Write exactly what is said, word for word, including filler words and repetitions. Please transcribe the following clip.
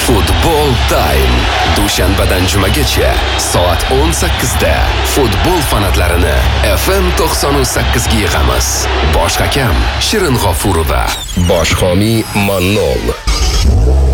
Futbol Time. Dushanbadan jumagacha soat o'n sakkizda futbol fanatlarini F M to'qson sakkiz ga yig'amiz. Bosh hakam Shirin G'ofurova, bosh homiy Mannol.